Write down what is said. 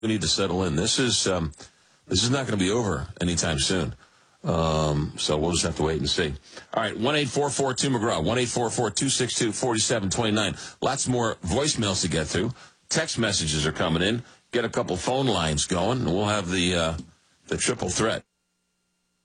We need to settle in. This is not going to be over anytime soon. So we'll just have to wait and see. All right, 1-844-2-McGraw, 1-844-262-4729. Lots more voicemails to get through. Text messages are coming in. Get a couple phone lines going, and we'll have the triple threat.